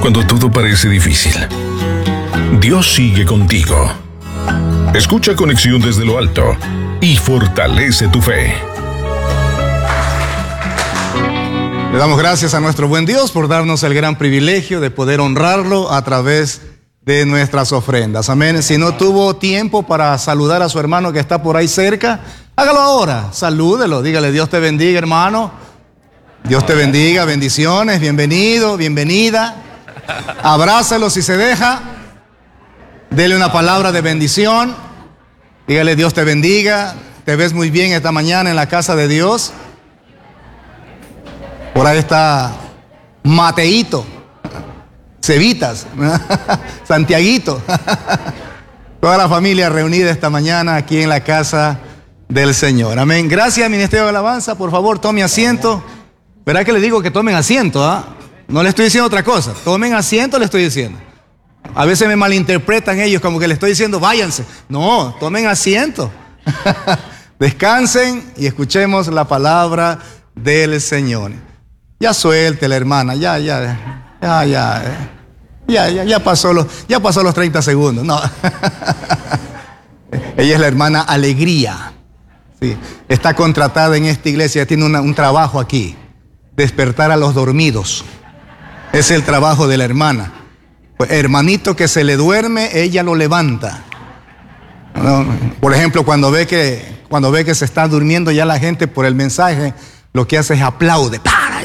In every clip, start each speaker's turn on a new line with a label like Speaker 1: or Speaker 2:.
Speaker 1: cuando todo parece difícil, Dios sigue contigo. Escucha Conexión desde lo alto y fortalece tu fe.
Speaker 2: Le damos gracias a nuestro buen Dios por darnos el gran privilegio de poder honrarlo a través de nuestras ofrendas. Amén. Si no tuvo tiempo para saludar a su hermano que está por ahí cerca, hágalo ahora. Salúdelo, dígale: Dios te bendiga, hermano. Dios te bendiga, bendiciones, bienvenido, bienvenida. Abrácelo si se deja. Dele una palabra de bendición. Dígale: Dios te bendiga. Te ves muy bien esta mañana en la casa de Dios. Por ahí está Mateito, Cevitas, Santiaguito. Toda la familia reunida esta mañana aquí en la casa del Señor. Amén. Gracias, Ministerio de Alabanza. Por favor, tome asiento. ¿Verdad que le digo que tomen asiento? No le estoy diciendo otra cosa. Tomen asiento, le estoy diciendo. A veces me malinterpretan ellos como que le estoy diciendo váyanse. No, tomen asiento. Descansen y escuchemos la palabra del Señor. Ya suelte la hermana, ya pasó los 30 segundos. No. Ella es la hermana Alegría. Sí. Está contratada en esta iglesia, tiene un trabajo aquí: despertar a los dormidos. Es el trabajo de la hermana. Pues, hermanito que se le duerme, ella lo levanta. ¿No? Por ejemplo, cuando ve que se está durmiendo ya la gente por el mensaje, lo que hace es aplaude.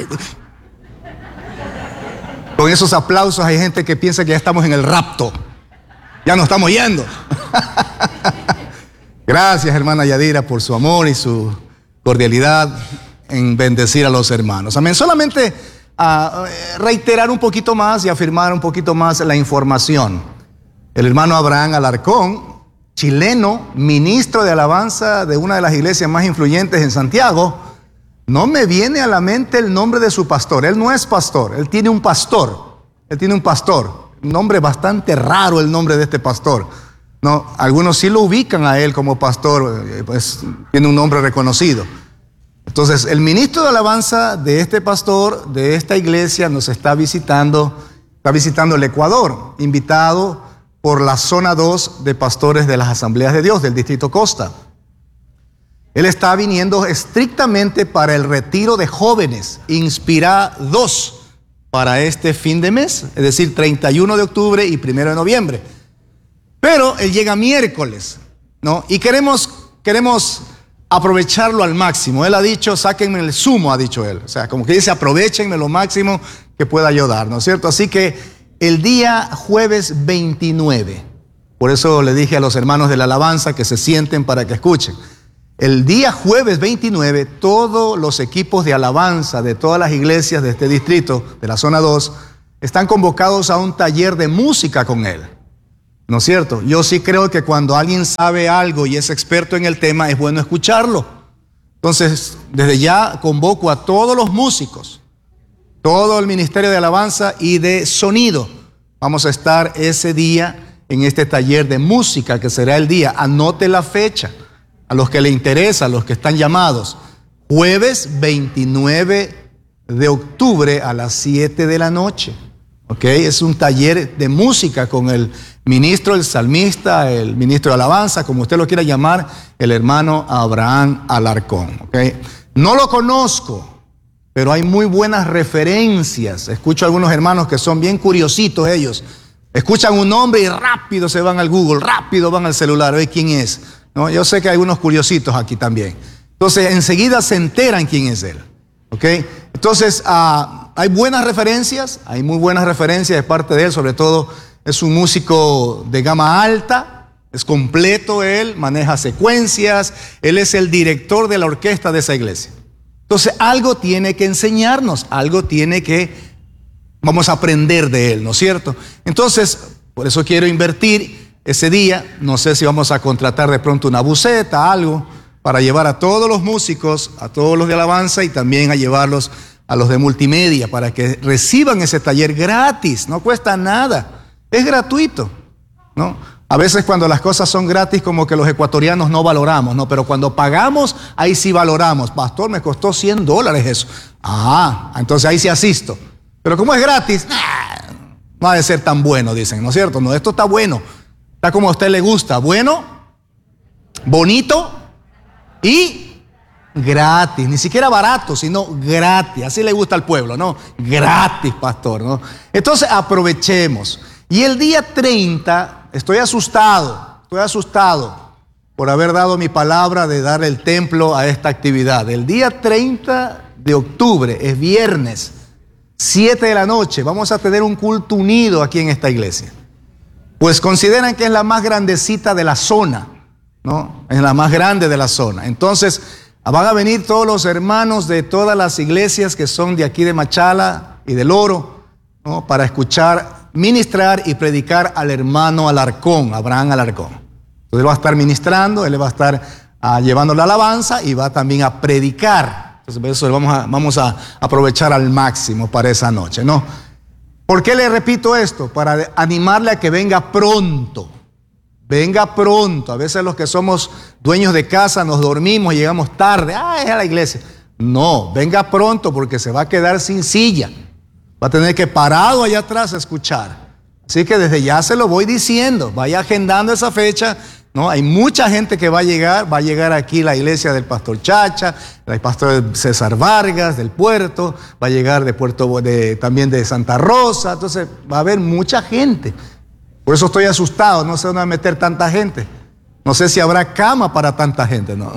Speaker 2: Con esos aplausos hay gente que piensa que ya estamos en el rapto. Ya nos estamos yendo. Gracias, hermana Yadira, por su amor y su cordialidad en bendecir a los hermanos. Amén. Solamente reiterar un poquito más y afirmar un poquito más la información. El hermano Abraham Alarcón, chileno, ministro de alabanza de una de las iglesias más influyentes en Santiago. No me viene a la mente el nombre de su pastor. Él no es pastor, él tiene un pastor. Un nombre bastante raro, el nombre de este pastor. No, algunos sí lo ubican a él como pastor, pues tiene un nombre reconocido. Entonces, el ministro de alabanza de este pastor, de esta iglesia, nos está visitando el Ecuador, invitado por la zona 2 de pastores de las Asambleas de Dios del Distrito Costa. Él está viniendo estrictamente para el retiro de jóvenes, Inspira 2, para este fin de mes, es decir, 31 de octubre y 1 de noviembre. Pero él llega miércoles, ¿no? Y queremos aprovecharlo al máximo. Él ha dicho: sáquenme el zumo, ha dicho él. O sea, como que dice: aprovechenme lo máximo que pueda ayudar, ¿no es cierto? Así que el día jueves 29, por eso le dije a los hermanos de la alabanza que se sienten para que escuchen. El día jueves 29, todos los equipos de alabanza de todas las iglesias de este distrito, de la zona 2, están convocados a un taller de música con él. ¿No es cierto? Yo sí creo que cuando alguien sabe algo y es experto en el tema, es bueno escucharlo. Entonces, desde ya convoco a todos los músicos, todo el ministerio de alabanza y de sonido. Vamos a estar ese día en este taller de música, que será el día. Anote la fecha. A los que le interesa, a los que están llamados, jueves 29 de octubre a las 7 de la noche. ¿Ok? Es un taller de música con el ministro, el salmista, el ministro de alabanza, como usted lo quiera llamar, el hermano Abraham Alarcón. ¿Ok? No lo conozco, pero hay muy buenas referencias. Escucho a algunos hermanos que son bien curiositos ellos. Escuchan un nombre y rápido se van al Google, rápido van al celular a ver quién es. No, yo sé que hay unos curiositos aquí también. Entonces, enseguida se enteran quién es él. ¿Ok? Entonces, hay buenas referencias, hay muy buenas referencias de parte de él. Sobre todo, es un músico de gama alta, es completo él, maneja secuencias. Él es el director de la orquesta de esa iglesia. Entonces, algo tiene que enseñarnos, vamos a aprender de él, ¿no es cierto? Entonces, por eso quiero invertir ese día. No sé si vamos a contratar de pronto una buseta, algo, para llevar a todos los músicos, a todos los de alabanza y también a llevarlos a los de multimedia para que reciban ese taller gratis. No cuesta nada, es gratuito, ¿no? A veces cuando las cosas son gratis como que los ecuatorianos no valoramos, ¿no? Pero cuando pagamos, ahí sí valoramos. Pastor, me costó $100 eso. Entonces ahí sí asisto. Pero como es gratis, no ha de ser tan bueno, dicen, ¿no es cierto? No, esto está bueno, está como a usted le gusta, bueno, bonito y gratis, ni siquiera barato, sino gratis, así le gusta al pueblo, ¿no? Gratis, pastor, ¿no? Entonces aprovechemos. Y el día 30, estoy asustado por haber dado mi palabra de dar el templo a esta actividad. El día 30 de octubre, es viernes, 7 de la noche, vamos a tener un culto unido aquí en esta iglesia. Pues consideran que es la más grandecita de la zona, ¿no? Es la más grande de la zona. Entonces, van a venir todos los hermanos de todas las iglesias que son de aquí de Machala y del Oro, ¿no? Para escuchar, ministrar y predicar al hermano Alarcón, Abraham Alarcón. Entonces él va a estar ministrando, él va a estar llevando la alabanza y va también a predicar. Entonces eso vamos a aprovechar al máximo para esa noche, ¿no? ¿Por qué le repito esto? Para animarle a que venga pronto. Venga pronto. A veces los que somos dueños de casa nos dormimos y llegamos tarde. Es a la iglesia. No, venga pronto porque se va a quedar sin silla. Va a tener que parado allá atrás a escuchar. Así que desde ya se lo voy diciendo. Vaya agendando esa fecha, ¿no? Hay mucha gente que va a llegar aquí la iglesia del pastor Chacha, el pastor César Vargas del Puerto, va a llegar también de Santa Rosa. Entonces va a haber mucha gente. Por eso estoy asustado, no sé dónde va a meter tanta gente. No sé si habrá cama para tanta gente, ¿no?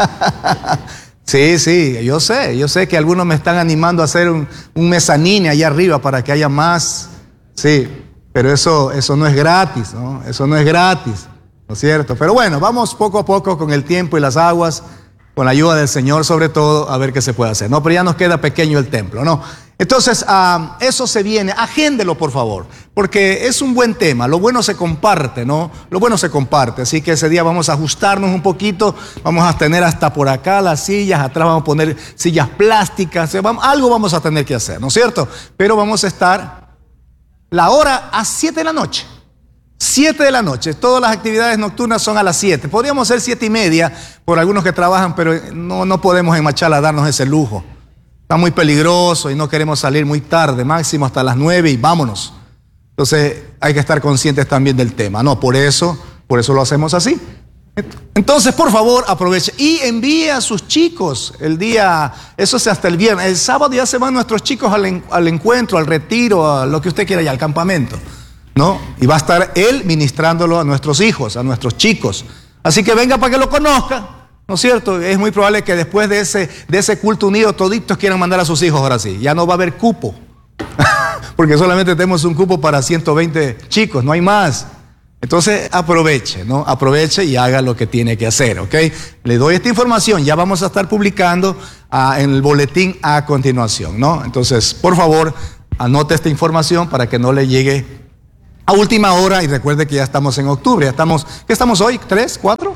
Speaker 2: Sí, yo sé que algunos me están animando a hacer un mezanine allá arriba para que haya más. Sí, pero eso no es gratis, ¿no? Eso no es gratis, ¿no es cierto? Pero bueno, vamos poco a poco con el tiempo y las aguas, con la ayuda del Señor sobre todo, a ver qué se puede hacer, ¿no? Pero ya nos queda pequeño el templo, ¿no? Entonces, eso se viene, agéndelo por favor, porque es un buen tema, lo bueno se comparte, ¿no? Lo bueno se comparte, así que ese día vamos a ajustarnos un poquito, vamos a tener hasta por acá las sillas, atrás vamos a poner sillas plásticas, algo vamos a tener que hacer, ¿no es cierto? Pero vamos a estar la hora a 7 de la noche. 7 de la noche, todas las actividades nocturnas son a las 7. Podríamos ser 7:30 por algunos que trabajan, pero no podemos en Machala darnos ese lujo. Está muy peligroso y no queremos salir muy tarde, máximo hasta las 9 y vámonos. Entonces hay que estar conscientes también del tema, ¿no? Por eso lo hacemos así. Entonces, por favor, aproveche y envíe a sus chicos el día, eso es hasta el viernes. El sábado ya se van nuestros chicos al encuentro, al retiro, a lo que usted quiera ya, al campamento, ¿no? Y va a estar él ministrándolo a nuestros hijos, a nuestros chicos. Así que venga para que lo conozca, ¿no es cierto? Es muy probable que después de ese culto unido toditos quieran mandar a sus hijos ahora sí. Ya no va a haber cupo, porque solamente tenemos un cupo para 120 chicos, no hay más. Entonces aproveche, ¿no? Aproveche y haga lo que tiene que hacer, ¿ok? Le doy esta información, ya vamos a estar publicando en el boletín a continuación, ¿no? Entonces, por favor, anote esta información para que no le llegue a última hora y recuerde que ya estamos en octubre. ¿Qué estamos hoy? ¿3? ¿4?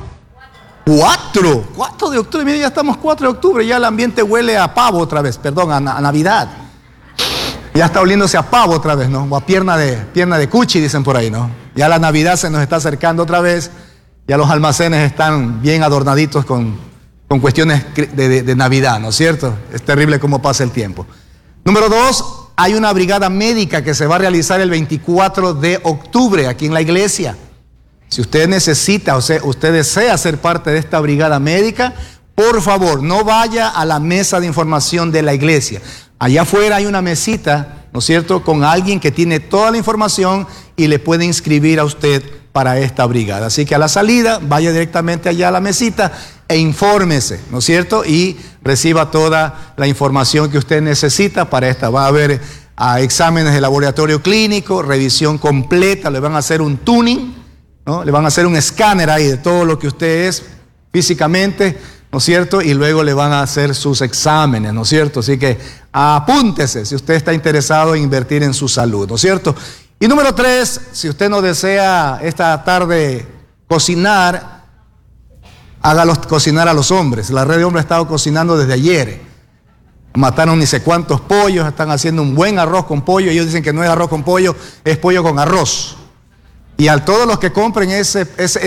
Speaker 2: 4 de octubre, mire, ya estamos 4 de octubre, ya el ambiente huele a pavo otra vez, perdón, a Navidad. Ya está oliéndose a pavo otra vez, ¿no? O a pierna de cuchi, dicen por ahí, ¿no? Ya la Navidad se nos está acercando otra vez, ya los almacenes están bien adornaditos con cuestiones de Navidad, ¿no es cierto? Es terrible cómo pasa el tiempo. Número 2, hay una brigada médica que se va a realizar el 24 de octubre aquí en la iglesia. Si usted necesita, usted desea ser parte de esta brigada médica, por favor, no vaya a la mesa de información de la iglesia. Allá afuera hay una mesita, ¿no es cierto?, con alguien que tiene toda la información y le puede inscribir a usted para esta brigada. Así que a la salida, vaya directamente allá a la mesita e infórmese, ¿no es cierto?, y reciba toda la información que usted necesita para esta. Va a haber exámenes de laboratorio clínico, revisión completa, le van a hacer un tuning, ¿no? Le van a hacer un escáner ahí de todo lo que usted es físicamente, ¿no es cierto? Y luego le van a hacer sus exámenes, ¿no es cierto? Así que apúntese si usted está interesado en invertir en su salud, ¿no es cierto? Y número 3, si usted no desea esta tarde cocinar, hágalos cocinar a los hombres. La red de hombres ha estado cocinando desde ayer. Mataron ni sé cuántos pollos, están haciendo un buen arroz con pollo. Ellos dicen que no es arroz con pollo, es pollo con arroz. Y a todos los que compren es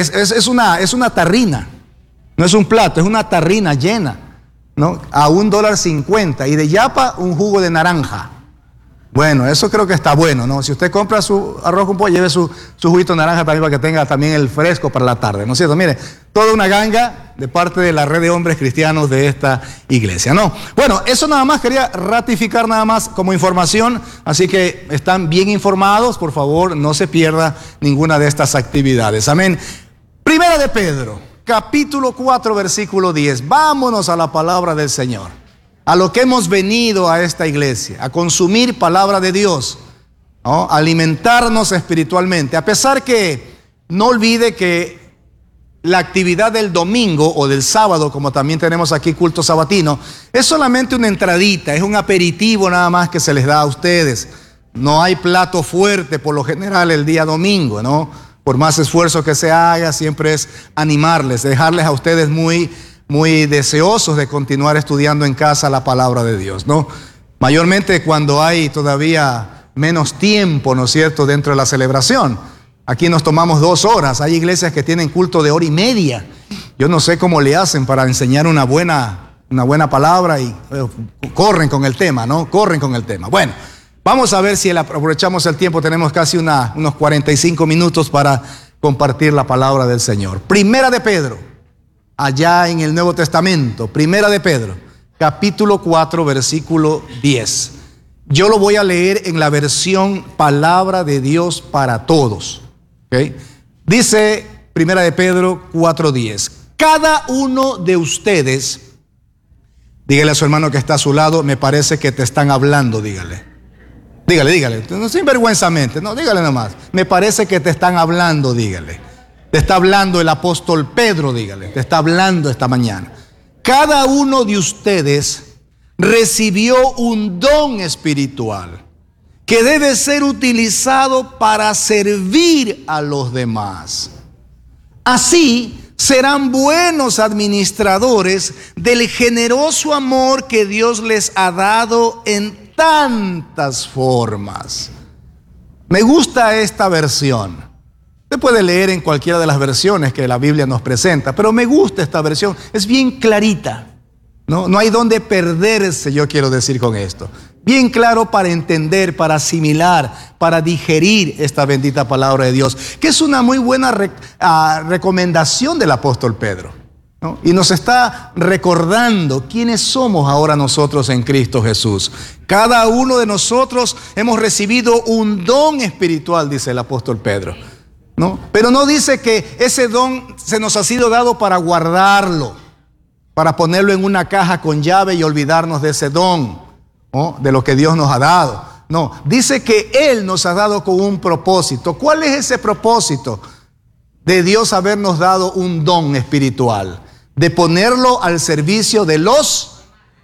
Speaker 2: una tarrina, no es un plato, es una tarrina llena, ¿no? A $1.50 y de yapa un jugo de naranja. Bueno, eso creo que está bueno, ¿no? Si usted compra su arroz con pollo, lleve su juguito de naranja también para que tenga también el fresco para la tarde, ¿no es cierto? Mire, toda una ganga de parte de la red de hombres cristianos de esta iglesia, ¿no? Bueno, eso nada más quería ratificar nada más como información, así que están bien informados, por favor, no se pierda ninguna de estas actividades. Amén. Primera de Pedro, capítulo 4, versículo 10. Vámonos a la palabra del Señor. A lo que hemos venido a esta iglesia, a consumir palabra de Dios, ¿no? Alimentarnos espiritualmente. A pesar que no olvide que la actividad del domingo o del sábado, como también tenemos aquí culto sabatino, es solamente una entradita, es un aperitivo nada más que se les da a ustedes. No hay plato fuerte por lo general el día domingo, ¿no? Por más esfuerzo que se haga, siempre es animarles, dejarles a ustedes muy deseosos de continuar estudiando en casa la palabra de Dios, ¿no? Mayormente cuando hay todavía menos tiempo, ¿no es cierto?, dentro de la celebración. Aquí nos tomamos 2 horas. Hay iglesias que tienen culto de 1:30. Yo no sé cómo le hacen para enseñar una buena palabra y corren con el tema, ¿no? Corren con el tema. Bueno, vamos a ver si aprovechamos el tiempo. Tenemos casi unos 45 minutos para compartir la palabra del Señor. Primera de Pedro. Allá en el Nuevo Testamento, Primera de Pedro, capítulo 4, versículo 10. Yo lo voy a leer en la versión Palabra de Dios para Todos. ¿Okay? Dice Primera de Pedro 4:10. Cada uno de ustedes, dígale a su hermano que está a su lado, me parece que te están hablando, dígale. Dígale, no, sinvergüenzamente, no, dígale nomás. Me parece que te están hablando, dígale. Te está hablando el apóstol Pedro, dígale, te está hablando esta mañana. Cada uno de ustedes recibió un don espiritual que debe ser utilizado para servir a los demás. Así serán buenos administradores del generoso amor que Dios les ha dado en tantas formas. Me gusta esta versión. Usted puede leer en cualquiera de las versiones que la Biblia nos presenta, pero me gusta esta versión, es bien clarita, ¿no? No hay donde perderse, yo quiero decir con esto. Bien claro para entender, para asimilar, para digerir esta bendita palabra de Dios, que es una muy buena recomendación del apóstol Pedro, ¿no? Y nos está recordando quiénes somos ahora nosotros en Cristo Jesús. Cada uno de nosotros hemos recibido un don espiritual, dice el apóstol Pedro. ¿No? Pero no dice que ese don se nos ha sido dado para guardarlo, para ponerlo en una caja con llave y olvidarnos de ese don, ¿no? De lo que Dios nos ha dado. No, dice que Él nos ha dado con un propósito. ¿Cuál es ese propósito de Dios habernos dado un don espiritual? De ponerlo al servicio de los...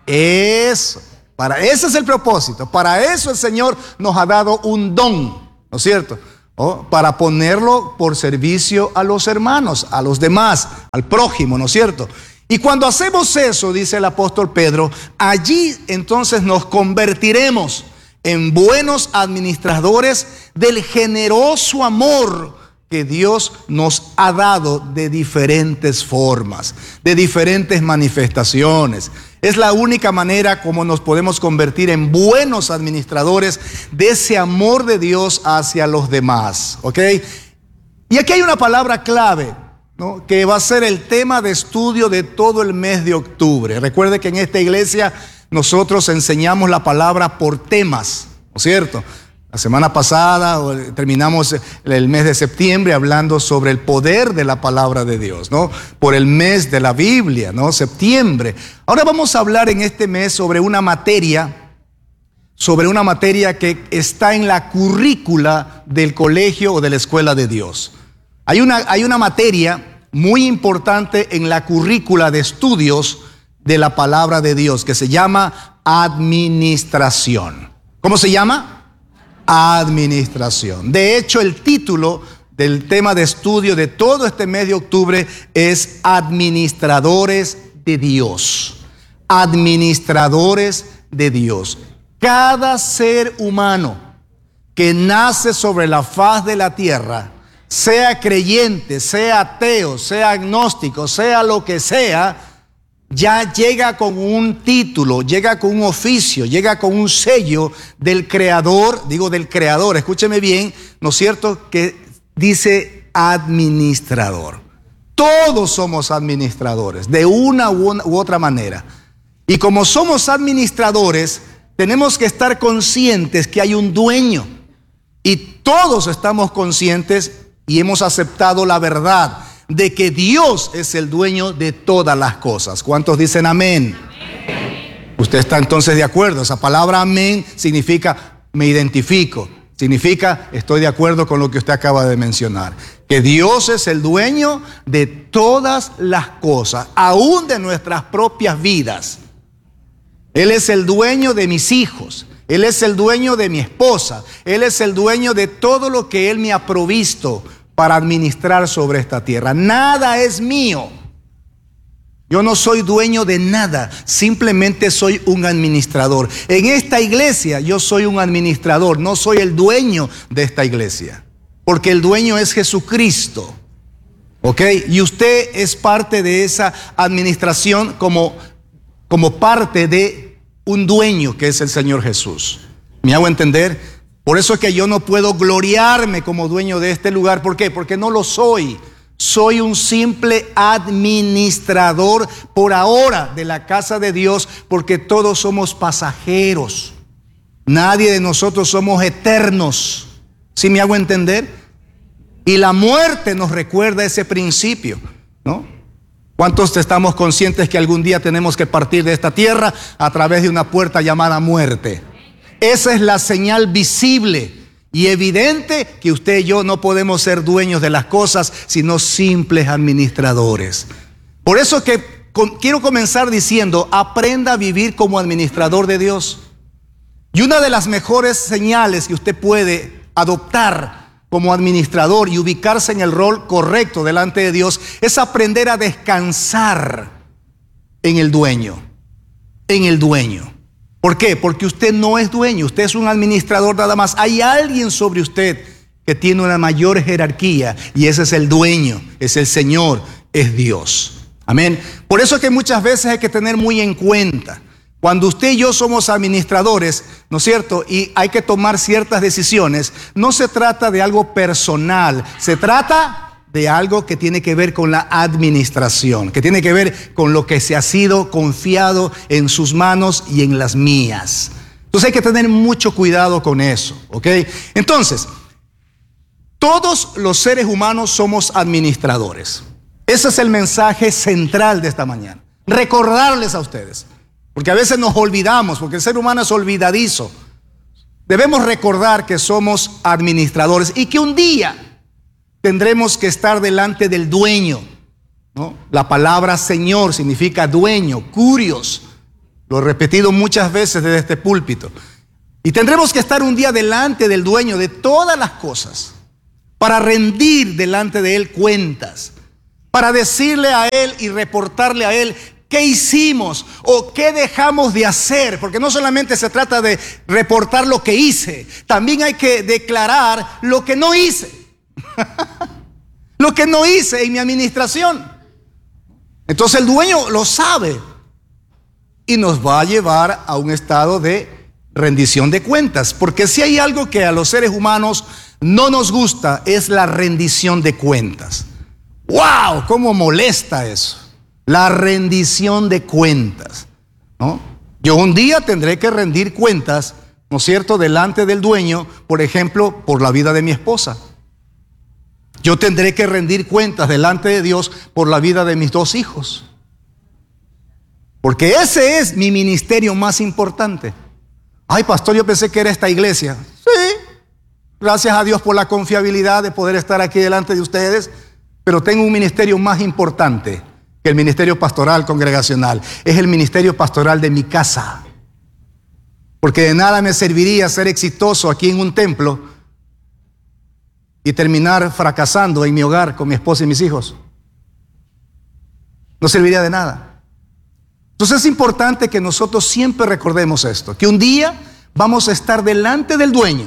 Speaker 2: Eso, ese es el propósito. Para eso el Señor nos ha dado un don, ¿no es cierto? Para ponerlo por servicio a los hermanos, a los demás, al prójimo, ¿no es cierto? Y cuando hacemos eso, dice el apóstol Pedro, allí entonces nos convertiremos en buenos administradores del generoso amor que Dios nos ha dado de diferentes formas, de diferentes manifestaciones. Es la única manera como nos podemos convertir en buenos administradores de ese amor de Dios hacia los demás, ¿ok? Y aquí hay una palabra clave, ¿no? Que va a ser el tema de estudio de todo el mes de octubre. Recuerde que en esta iglesia nosotros enseñamos la palabra por temas, ¿no es cierto? La semana pasada terminamos el mes de septiembre hablando sobre el poder de la palabra de Dios, ¿no? Por el mes de la Biblia, ¿no? Septiembre. Ahora vamos a hablar en este mes sobre una materia que está en la currícula del colegio o de la escuela de Dios. Hay una materia muy importante en la currícula de estudios de la palabra de Dios que se llama administración. ¿Cómo se llama? Administración. De hecho, el título del tema de estudio de todo este mes de octubre es Administradores de Dios. Administradores de Dios. Cada ser humano que nace sobre la faz de la tierra, sea creyente, sea ateo, sea agnóstico, sea lo que sea, ya llega con un título, llega con un oficio, llega con un sello del creador, digo del creador, escúcheme bien, ¿no es cierto? Que dice administrador. Todos somos administradores, de una u otra manera. Y como somos administradores, tenemos que estar conscientes que hay un dueño. Y todos estamos conscientes y hemos aceptado la verdad de que Dios es el dueño de todas las cosas. ¿Cuántos dicen amén? Amén. Usted está entonces de acuerdo. Esa palabra amén significa me identifico. Significa estoy de acuerdo con lo que usted acaba de mencionar. Que Dios es el dueño de todas las cosas, aún de nuestras propias vidas. Él es el dueño de mis hijos. Él es el dueño de mi esposa. Él es el dueño de todo lo que Él me ha provisto para administrar sobre esta tierra. Nada es mío. Yo no soy dueño de nada, simplemente soy un administrador. En esta iglesia yo soy un administrador, no soy el dueño de esta iglesia, porque el dueño es Jesucristo. ¿Ok? Y usted es parte de esa administración como parte de un dueño que es el Señor Jesús. ¿Me hago entender? Por eso es que yo no puedo gloriarme como dueño de este lugar. ¿Por qué? Porque no lo soy. Soy un simple administrador por ahora de la casa de Dios, porque todos somos pasajeros. Nadie de nosotros somos eternos. ¿Sí me hago entender? Y la muerte nos recuerda ese principio, ¿no? ¿Cuántos estamos conscientes que algún día tenemos que partir de esta tierra a través de una puerta llamada muerte? Esa es la señal visible y evidente que usted y yo no podemos ser dueños de las cosas, sino simples administradores. Por eso que quiero comenzar diciendo, aprenda a vivir como administrador de Dios. Y una de las mejores señales que usted puede adoptar como administrador y ubicarse en el rol correcto delante de Dios es aprender a descansar en el dueño. En el dueño. ¿Por qué? Porque usted no es dueño, usted es un administrador nada más. Hay alguien sobre usted que tiene una mayor jerarquía y ese es el dueño, es el Señor, es Dios. Amén. Por eso es que muchas veces hay que tener muy en cuenta. Cuando usted y yo somos administradores, ¿no es cierto? Y hay que tomar ciertas decisiones, no se trata de algo personal, se trata de algo que tiene que ver con la administración, que tiene que ver con lo que se ha sido confiado en sus manos y en las mías. Entonces hay que tener mucho cuidado con eso, ¿ok? Entonces, todos los seres humanos somos administradores. Ese es el mensaje central de esta mañana. Recordarles a ustedes. Porque a veces nos olvidamos, porque el ser humano es olvidadizo. Debemos recordar que somos administradores y que un día tendremos que estar delante del dueño, ¿no? La palabra Señor significa dueño, curios. Lo he repetido muchas veces desde este púlpito. Y tendremos que estar un día delante del dueño de todas las cosas para rendir delante de Él cuentas, para decirle a Él y reportarle a Él ¿qué hicimos o qué dejamos de hacer? Porque no solamente se trata de reportar lo que hice, también hay que declarar lo que no hice. Lo que no hice en mi administración. Entonces el dueño lo sabe y nos va a llevar a un estado de rendición de cuentas. Porque si hay algo que a los seres humanos no nos gusta es la rendición de cuentas. ¡Wow! ¿Cómo molesta eso? La rendición de cuentas, ¿no? Yo un día tendré que rendir cuentas, ¿no es cierto?, delante del dueño, por ejemplo, por la vida de mi esposa. Yo tendré que rendir cuentas delante de Dios por la vida de mis 2 hijos. Porque ese es mi ministerio más importante. Ay, pastor, yo pensé que era esta iglesia. Sí, gracias a Dios por la confiabilidad de poder estar aquí delante de ustedes, pero tengo un ministerio más importante que el ministerio pastoral congregacional. Es el ministerio pastoral de mi casa. Porque de nada me serviría ser exitoso aquí en un templo y terminar fracasando en mi hogar con mi esposa y mis hijos. No serviría de nada. Entonces es importante que nosotros siempre recordemos esto, que un día vamos a estar delante del dueño,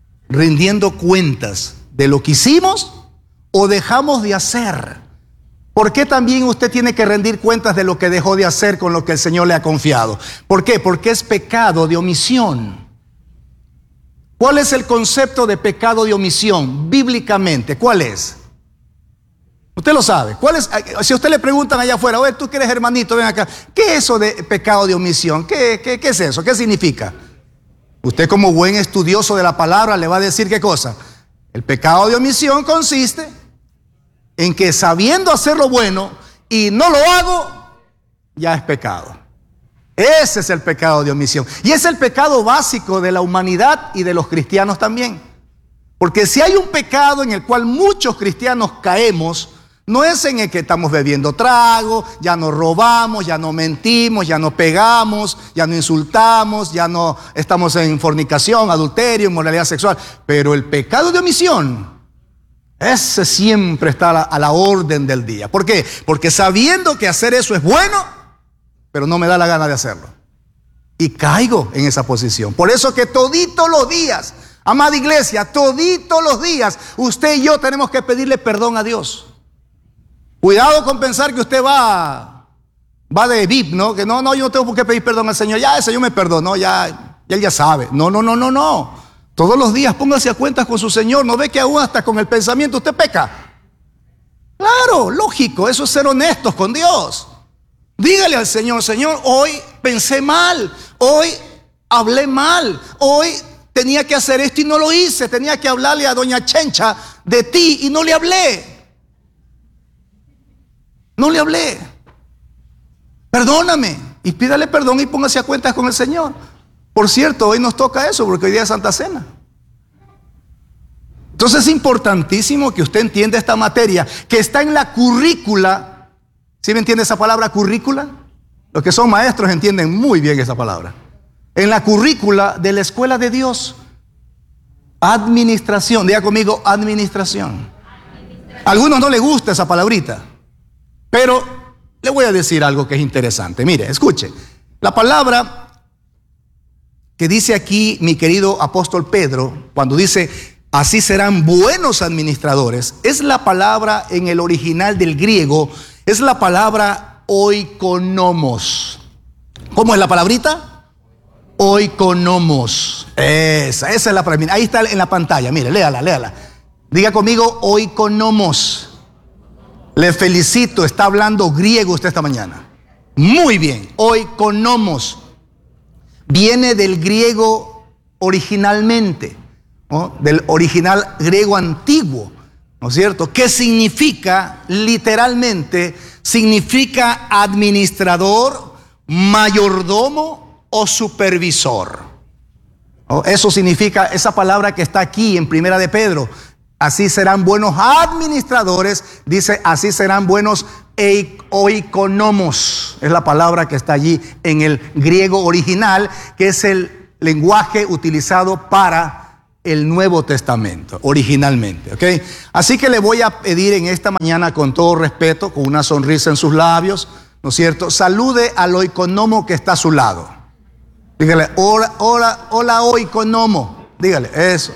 Speaker 2: rindiendo cuentas de lo que hicimos o dejamos de hacer. ¿Por qué también usted tiene que rendir cuentas de lo que dejó de hacer con lo que el Señor le ha confiado? ¿Por qué? Porque es pecado de omisión. ¿Cuál es el concepto de pecado de omisión bíblicamente? ¿Cuál es? Usted lo sabe. ¿Cuál es? Si a usted le preguntan allá afuera, oye, tú que eres hermanito, ven acá, ¿qué es eso de pecado de omisión? ¿Qué es eso? ¿Qué significa? Usted, como buen estudioso de la palabra, le va a decir qué cosa. El pecado de omisión consiste en que sabiendo hacer lo bueno y no lo hago, ya es pecado. Ese es el pecado de omisión. Y es el pecado básico de la humanidad y de los cristianos también. Porque si hay un pecado en el cual muchos cristianos caemos, no es en el que estamos bebiendo trago, ya no robamos, ya no mentimos, ya no pegamos, ya no insultamos, ya no estamos en fornicación, adulterio, inmoralidad sexual. Pero el pecado de omisión, ese siempre está a la orden del día. ¿Por qué? Porque sabiendo que hacer eso es bueno, pero no me da la gana de hacerlo. Y caigo en esa posición. Por eso que toditos los días, amada iglesia, toditos los días, usted y yo tenemos que pedirle perdón a Dios. Cuidado con pensar que usted va de VIP, ¿no? Que no, yo no tengo por qué pedir perdón al Señor. Ya el Señor me perdonó, ya Él ya sabe. No. Todos los días póngase a cuentas con su Señor. ¿No ve que aún hasta con el pensamiento usted peca? Claro, lógico, eso es ser honestos con Dios. Dígale al Señor, Señor, hoy pensé mal, hoy hablé mal, hoy tenía que hacer esto y no lo hice, tenía que hablarle a doña Chencha de ti y no le hablé. No le hablé. Perdóname. Y pídale perdón y póngase a cuentas con el Señor. Por cierto, hoy nos toca eso porque hoy día es Santa Cena. Entonces es importantísimo que usted entienda esta materia que está en la currícula. ¿Sí me entiende esa palabra currícula? Los que son maestros entienden muy bien esa palabra. En la currícula de la escuela de Dios. Administración. Diga conmigo, administración. A algunos no les gusta esa palabrita. Pero le voy a decir algo que es interesante. Mire, escuche. La palabra que dice aquí mi querido apóstol Pedro, cuando dice, así serán buenos administradores, es la palabra en el original del griego, es la palabra oikonomos. ¿Cómo es la palabrita? Oikonomos. Esa es la palabra. Ahí está en la pantalla. Mire, léala. Diga conmigo, oikonomos. Le felicito, está hablando griego usted esta mañana. Muy bien, oikonomos. Viene del griego originalmente, ¿no? Del original griego antiguo, ¿no es cierto? ¿Qué significa literalmente? Significa administrador, mayordomo o supervisor. ¿No? Eso significa esa palabra que está aquí en Primera de Pedro. Así serán buenos administradores, dice, así serán buenos oikonomos. Es la palabra que está allí en el griego original, que es el lenguaje utilizado para el Nuevo Testamento, originalmente, ¿ok? Así que le voy a pedir en esta mañana, con todo respeto, con una sonrisa en sus labios, ¿no es cierto? Salude al oikonomo que está a su lado. Dígale, hola oikonomo. Dígale, eso.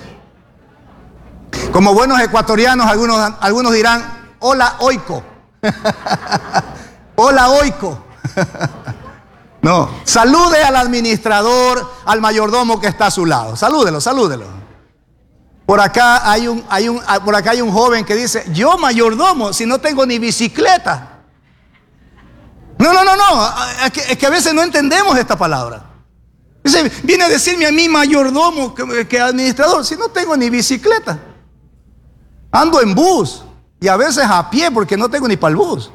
Speaker 2: Como buenos ecuatorianos, algunos dirán, hola oiko. Hola oiko. No, salude al administrador, al mayordomo que está a su lado. Salúdelo. Por acá hay un joven que dice, yo mayordomo, si no tengo ni bicicleta. No. Es que a veces no entendemos esta palabra. Dice, viene a decirme a mí mayordomo que administrador, si no tengo ni bicicleta. Ando en bus y a veces a pie porque no tengo ni para el bus.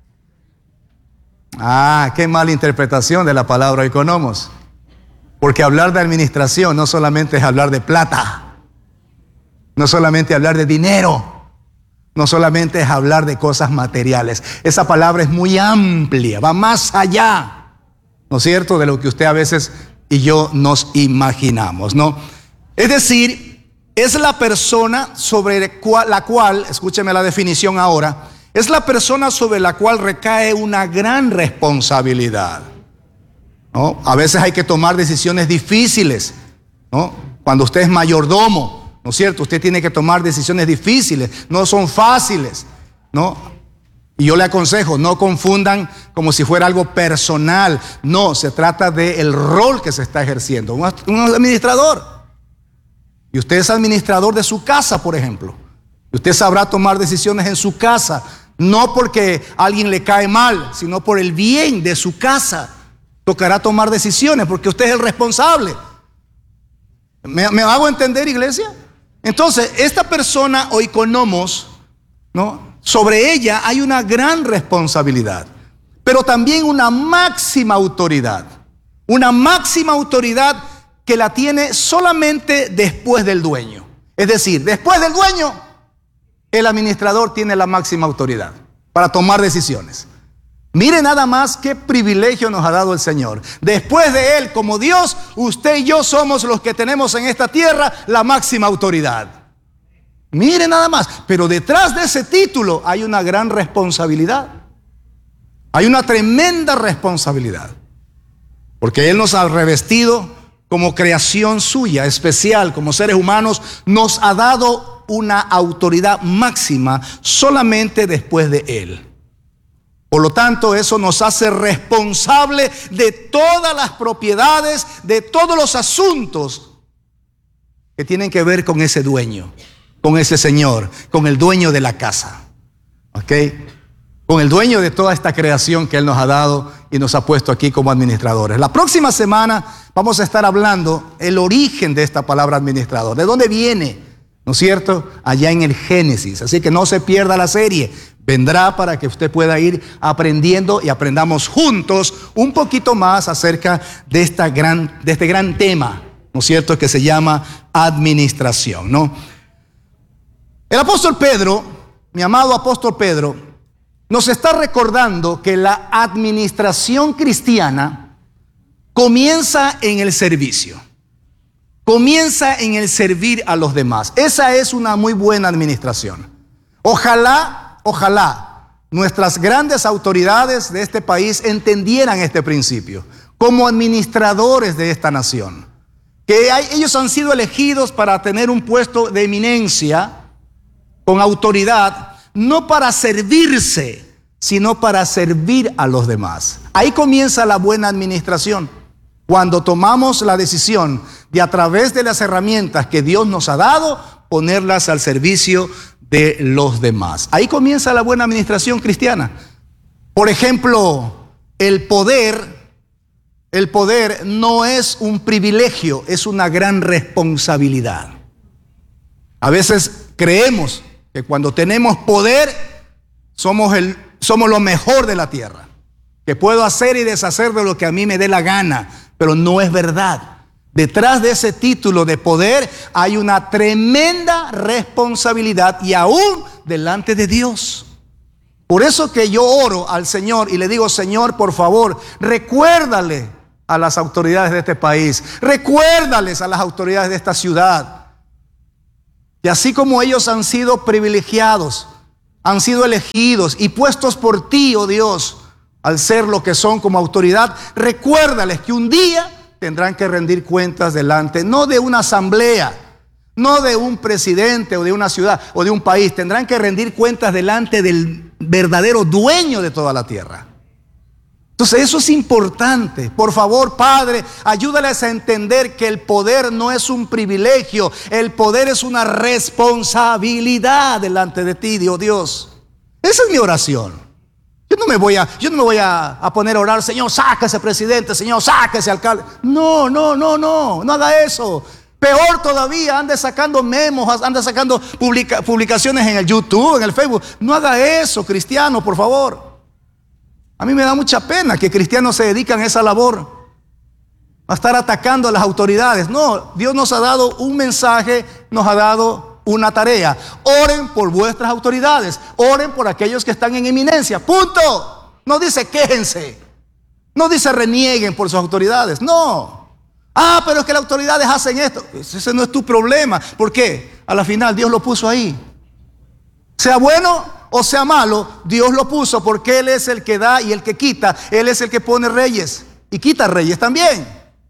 Speaker 2: Qué mala interpretación de la palabra oikonomos. Porque hablar de administración no solamente es hablar de plata, no solamente hablar de dinero, no solamente es hablar de cosas materiales. Esa palabra es muy amplia, va más allá, ¿no es cierto?, de lo que usted a veces y yo nos imaginamos, ¿no? Es decir, es la persona sobre la cual, escúcheme la definición ahora, es la persona sobre la cual recae una gran responsabilidad, ¿no? A veces hay que tomar decisiones difíciles, ¿no? Cuando usted es mayordomo, ¿no es cierto? Usted tiene que tomar decisiones difíciles, no son fáciles, ¿no? Y yo le aconsejo, no confundan como si fuera algo personal. No, se trata del rol que se está ejerciendo. Un administrador. Y usted es administrador de su casa, por ejemplo. Y usted sabrá tomar decisiones en su casa. No porque a alguien le cae mal, sino por el bien de su casa. Tocará tomar decisiones porque usted es el responsable. ¿Me hago entender, iglesia? Entonces, esta persona oikonomos, ¿no? Sobre ella hay una gran responsabilidad, pero también una máxima autoridad. Una máxima autoridad que la tiene solamente después del dueño. Es decir, después del dueño, el administrador tiene la máxima autoridad para tomar decisiones. Mire nada más qué privilegio nos ha dado el Señor. Después de Él, como Dios, usted y yo somos los que tenemos en esta tierra la máxima autoridad. Mire nada más, pero detrás de ese título hay una gran responsabilidad. Hay una tremenda responsabilidad. Porque Él nos ha revestido como creación suya, especial, como seres humanos, nos ha dado una autoridad máxima solamente después de Él. Por lo tanto, eso nos hace responsable de todas las propiedades, de todos los asuntos que tienen que ver con ese dueño, con ese señor, con el dueño de la casa, ¿ok? Con el dueño de toda esta creación que Él nos ha dado y nos ha puesto aquí como administradores. La próxima semana vamos a estar hablando el origen de esta palabra administrador, de dónde viene, ¿no es cierto? Allá en el Génesis. Así que no se pierda la serie. Vendrá para que usted pueda ir aprendiendo y aprendamos juntos un poquito más acerca de este gran tema, ¿no es cierto? Que se llama administración, ¿no? El apóstol Pedro, mi amado apóstol Pedro, nos está recordando que la administración cristiana comienza en el servicio. Comienza en el servir a los demás. Esa es una muy buena administración. Ojalá nuestras grandes autoridades de este país entendieran este principio como administradores de esta nación. Que ellos han sido elegidos para tener un puesto de eminencia, con autoridad, no para servirse, sino para servir a los demás. Ahí comienza la buena administración. Cuando tomamos la decisión de, a través de las herramientas que Dios nos ha dado, ponerlas al servicio de los demás. Ahí comienza la buena administración cristiana. Por ejemplo, el poder no es un privilegio, es una gran responsabilidad. A veces creemos que cuando tenemos poder somos lo mejor de la tierra, que puedo hacer y deshacer de lo que a mí me dé la gana, pero no es verdad. Detrás de ese título de poder hay una tremenda responsabilidad y aún delante de Dios. Por eso que yo oro al Señor y le digo: Señor, por favor, recuérdale a las autoridades de este país, recuérdales a las autoridades de esta ciudad, y así como ellos han sido privilegiados, han sido elegidos y puestos por ti, oh Dios, al ser lo que son como autoridad, recuérdales que un día tendrán que rendir cuentas delante, no de una asamblea, no de un presidente o de una ciudad o de un país, tendrán que rendir cuentas delante del verdadero dueño de toda la tierra. Entonces eso es importante. Por favor, Padre, ayúdales a entender que el poder no es un privilegio, el poder es una responsabilidad delante de ti, Dios. Esa es mi oración. Yo no me voy a poner a orar: Señor, saca ese presidente, Señor, saca ese alcalde. No haga eso. Peor todavía, ande sacando memos, ande sacando publicaciones en el YouTube, en el Facebook. No haga eso, cristiano, por favor. A mí me da mucha pena que cristianos se dedican a esa labor, a estar atacando a las autoridades. No, Dios nos ha dado un mensaje, nos ha dado una tarea. Oren por vuestras autoridades, oren por aquellos que están en eminencia, punto. No dice quéjense, no dice renieguen por sus autoridades, no. Pero es que las autoridades hacen esto. Ese no es tu problema. ¿Por qué? A la final Dios lo puso ahí. Sea bueno o sea malo, Dios lo puso porque Él es el que da y el que quita. Él es el que pone reyes y quita reyes también.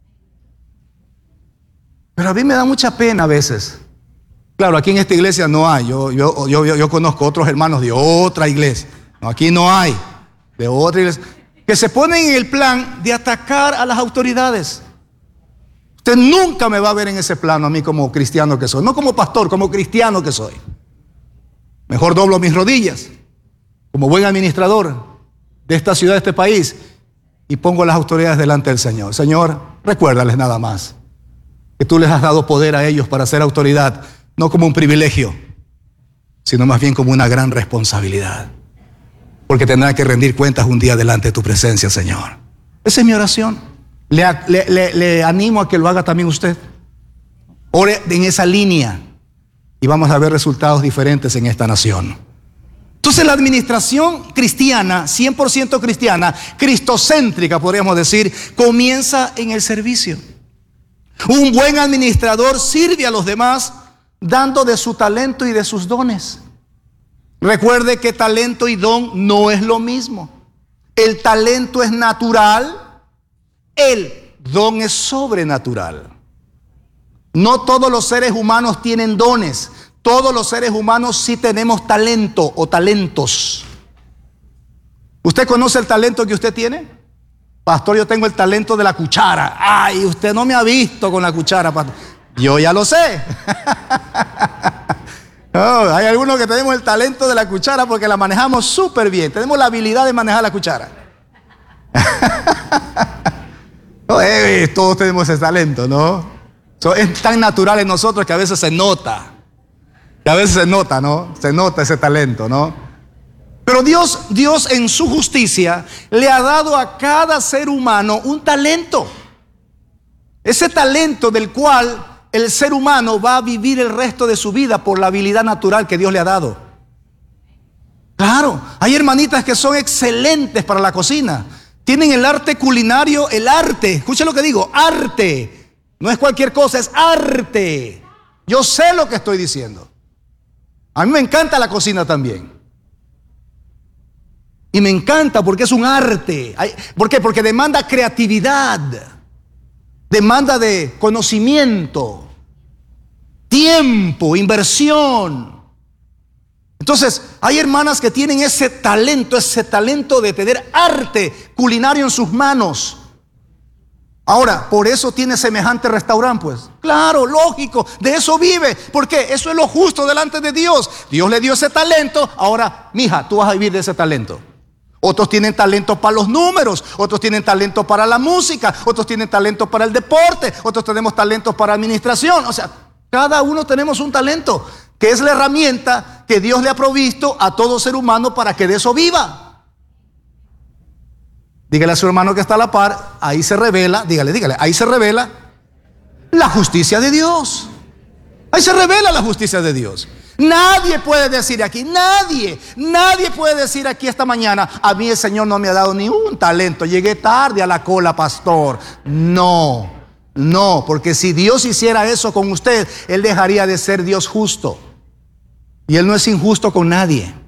Speaker 2: Pero a mí me da mucha pena a veces. Claro, aquí en esta iglesia no hay. Yo conozco otros hermanos de otra iglesia. No, aquí no hay. De otra iglesia. Que se ponen en el plan de atacar a las autoridades. Usted nunca me va a ver en ese plano a mí como cristiano que soy. No como pastor, como cristiano que soy. Mejor doblo mis rodillas como buen administrador de esta ciudad, de este país, y pongo a las autoridades delante del Señor. Señor, recuérdales nada más que tú les has dado poder a ellos para ser autoridad, no como un privilegio, sino más bien como una gran responsabilidad. Porque tendrán que rendir cuentas un día delante de tu presencia, Señor. Esa es mi oración. Le animo a que lo haga también usted. Ore en esa línea y vamos a ver resultados diferentes en esta nación. Entonces la administración cristiana, 100% cristiana, cristocéntrica podríamos decir, comienza en el servicio. Un buen administrador sirve a los demás dando de su talento y de sus dones. Recuerde que talento y don no es lo mismo. El talento es natural, el don es sobrenatural. No todos los seres humanos tienen dones. Todos los seres humanos sí tenemos talento o talentos. ¿Usted conoce el talento que usted tiene? Pastor, yo tengo el talento de la cuchara. Ay, usted no me ha visto con la cuchara, pastor. Yo ya lo sé. No, hay algunos que tenemos el talento de la cuchara porque la manejamos súper bien. Tenemos la habilidad de manejar la cuchara. No, todos tenemos ese talento, ¿no? Es tan natural en nosotros que a veces se nota. Que a veces se nota, ¿no? Se nota ese talento, ¿no? Pero Dios en su justicia le ha dado a cada ser humano un talento. Ese talento del cual el ser humano va a vivir el resto de su vida por la habilidad natural que Dios le ha dado. Claro, hay hermanitas que son excelentes para la cocina. Tienen el arte culinario, el arte. Escuchen lo que digo, arte. No es cualquier cosa, es arte. Yo sé lo que estoy diciendo. A mí me encanta la cocina también. Y me encanta porque es un arte. ¿Por qué? Porque demanda creatividad. Demanda de conocimiento, tiempo, inversión. Entonces, hay hermanas que tienen ese talento de tener arte culinario en sus manos. Ahora, por eso tiene semejante restaurante, pues. Claro, lógico, de eso vive. ¿Por qué? Eso es lo justo delante de Dios. Dios le dio ese talento. Ahora, mija, tú vas a vivir de ese talento. Otros tienen talento para los números, otros tienen talento para la música, otros tienen talento para el deporte, otros tenemos talentos para administración. O sea, cada uno tenemos un talento, que es la herramienta que Dios le ha provisto a todo ser humano para que de eso viva. Dígale a su hermano que está a la par, ahí se revela, dígale, ahí se revela la justicia de Dios. Ahí se revela la justicia de Dios. Nadie puede decir aquí, nadie puede decir aquí esta mañana, a mí el Señor no me ha dado ni un talento, llegué tarde a la cola, pastor. No, porque si Dios hiciera eso con usted, Él dejaría de ser Dios justo. Y Él no es injusto con nadie.